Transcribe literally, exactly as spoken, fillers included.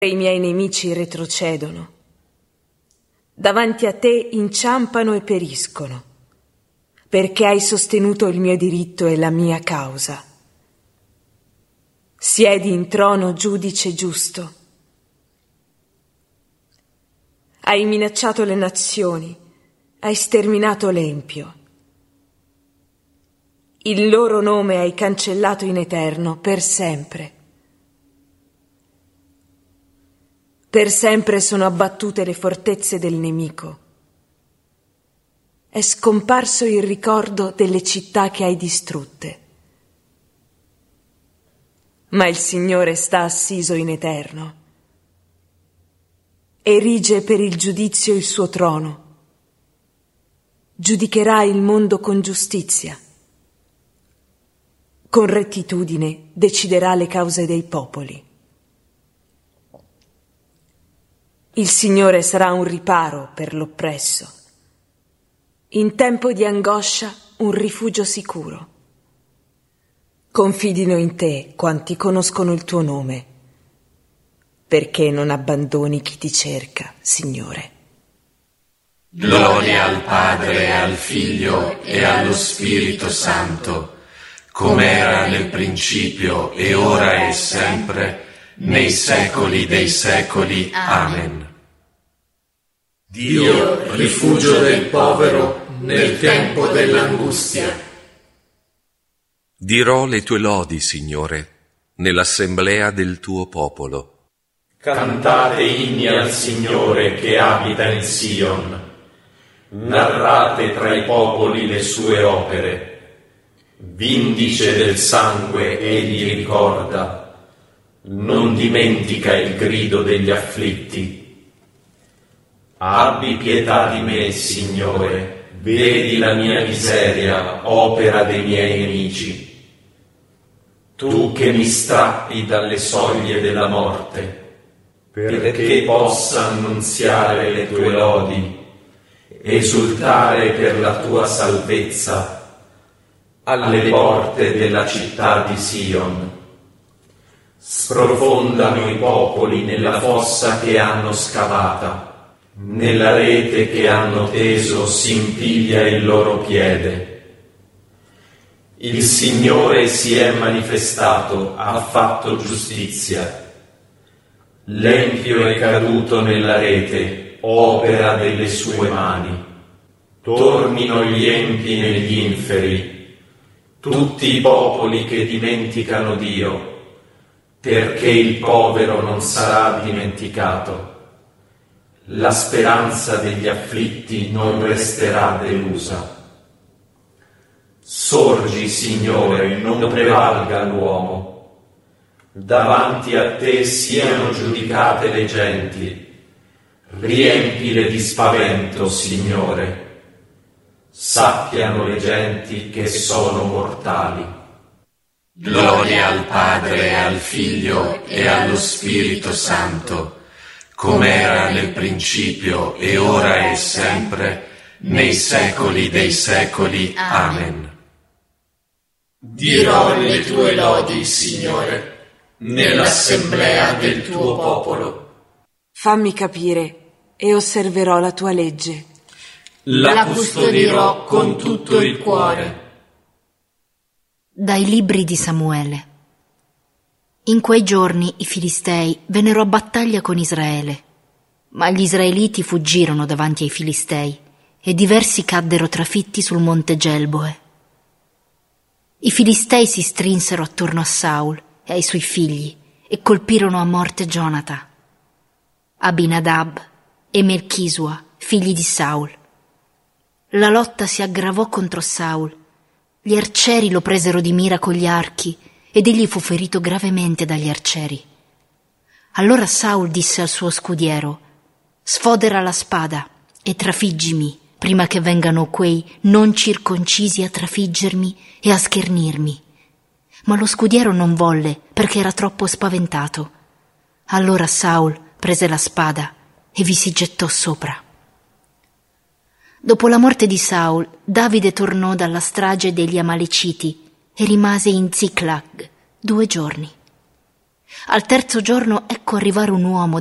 I miei nemici retrocedono. Davanti a te inciampano e periscono, perché hai sostenuto il mio diritto e la mia causa. Siedi in trono, giudice giusto. Hai minacciato le nazioni, hai sterminato l'empio. Il loro nome hai cancellato in eterno per sempre. Per sempre sono abbattute le fortezze del nemico. È scomparso il ricordo delle città che hai distrutte. Ma il Signore sta assiso in eterno. Erige per il giudizio il suo trono. Giudicherà il mondo con giustizia. Con rettitudine deciderà le cause dei popoli. Il Signore sarà un riparo per l'oppresso. In tempo di angoscia un rifugio sicuro. Confidino in te quanti conoscono il tuo nome, perché non abbandoni chi ti cerca, Signore. Gloria al Padre, al Figlio e allo Spirito Santo, come era nel principio e ora e sempre, nei secoli dei secoli. Amen. Dio, rifugio del povero nel tempo dell'angustia. Dirò le tue lodi, Signore, nell'assemblea del tuo popolo. Cantate inni al Signore che abita in Sion. Narrate tra i popoli le sue opere. Vindice del sangue egli ricorda. Non dimentica il grido degli afflitti. Abbi pietà di me, Signore, vedi la mia miseria, opera dei miei nemici. Tu che mi strappi dalle soglie della morte, perché possa annunziare le tue lodi, esultare per la tua salvezza, alle porte della città di Sion. Sprofondano i popoli nella fossa che hanno scavata, nella rete che hanno teso si impiglia il loro piede. Il Signore si è manifestato, ha fatto giustizia. L'empio è caduto nella rete, opera delle sue mani. Tornino gli empi negli inferi, tutti i popoli che dimenticano Dio, perché il povero non sarà dimenticato. La speranza degli afflitti non resterà delusa. Sorgi, Signore, non prevalga l'uomo. Davanti a te siano giudicate le genti. Riempile di spavento, Signore. Sappiano le genti che sono mortali. Gloria al Padre, al Figlio e allo Spirito Santo, come era nel principio e ora e sempre, nei secoli dei secoli. Amen. Dirò le tue lodi, Signore, nell'assemblea del tuo popolo. Fammi capire e osserverò la tua legge. La custodirò con tutto il cuore. Dai libri di Samuele. In quei giorni i Filistei vennero a battaglia con Israele, ma gli israeliti fuggirono davanti ai Filistei e diversi caddero trafitti sul monte Gelboe. I Filistei si strinsero attorno a Saul e ai suoi figli e colpirono a morte Gionata, Abinadab e Melchisua, figli di Saul. La lotta si aggravò contro Saul. Gli arcieri lo presero di mira con gli archi ed egli fu ferito gravemente dagli arcieri. Allora Saul disse al suo scudiero: «Sfodera la spada e trafiggimi prima che vengano quei non circoncisi a trafiggermi e a schernirmi». Ma lo scudiero non volle perché era troppo spaventato. Allora Saul prese la spada e vi si gettò sopra. Dopo la morte di Saul, Davide tornò dalla strage degli Amaleciti e rimase in Ziklag due giorni. Al terzo giorno ecco arrivare un uomo